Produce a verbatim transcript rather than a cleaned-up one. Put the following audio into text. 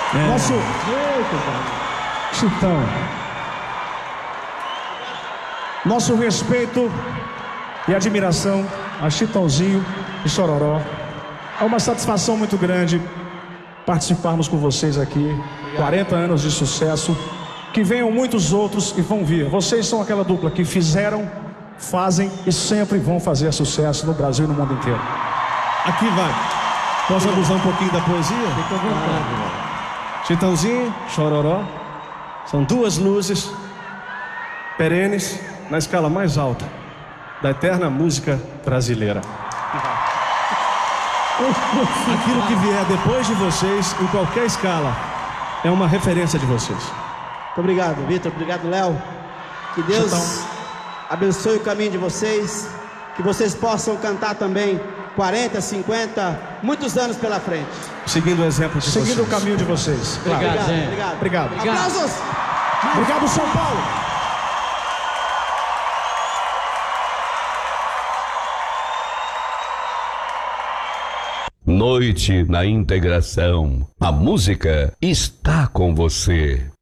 É. Nosso... Chitão. Nosso respeito e admiração a Chitãozinho e Chororó. É uma satisfação muito grande participarmos com vocês aqui. quarenta anos de sucesso. Que venham muitos outros e vão vir. Vocês são aquela dupla que fizeram, fazem e sempre vão fazer sucesso no Brasil e no mundo inteiro. Aqui vai. Posso abusar um pouquinho da poesia? Fica à vontade. Chitãozinho, Chororó, são duas luzes perenes na escala mais alta da eterna música brasileira. Aquilo que vier depois de vocês, em qualquer escala, é uma referência de vocês. Muito obrigado, Vitor. Obrigado, Léo. Que Deus Chitão. abençoe o caminho de vocês. Que vocês possam cantar também quarenta, cinquenta, muitos anos pela frente. Seguindo o exemplo de Seguindo o vocês. caminho de vocês. Claro. Obrigado, gente. Obrigado. Obrigado. Aplausos! Obrigado, São Paulo. Noite na Integração. A música está com você.